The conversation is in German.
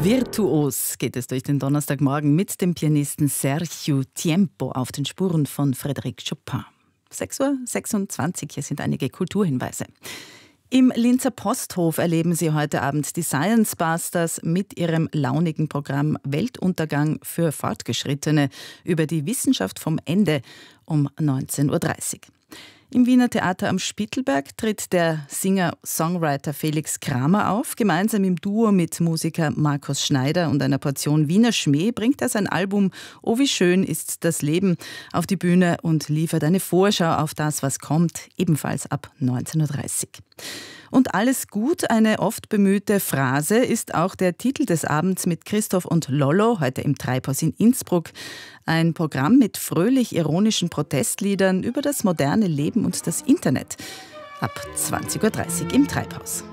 Virtuos geht es durch den Donnerstagmorgen mit dem Pianisten Sergio Tiempo auf den Spuren von Frédéric Chopin. 6:26 Uhr, hier sind einige Kulturhinweise. Im Linzer Posthof erleben Sie heute Abend die Science Busters mit ihrem launigen Programm Weltuntergang für Fortgeschrittene über die Wissenschaft vom Ende um 19:30 Uhr. Im Wiener Theater am Spittelberg tritt der Singer-Songwriter Felix Kramer auf. Gemeinsam im Duo mit Musiker Markus Schneider und einer Portion Wiener Schmäh bringt er sein Album »Oh, wie schön ist das Leben« auf die Bühne und liefert eine Vorschau auf das, was kommt, ebenfalls ab 19:30 Uhr. Und alles gut, eine oft bemühte Phrase, ist auch der Titel des Abends mit Christoph und Lollo, heute im Treibhaus in Innsbruck. Ein Programm mit fröhlich-ironischen Protestliedern über das moderne Leben und das Internet. Ab 20:30 Uhr im Treibhaus.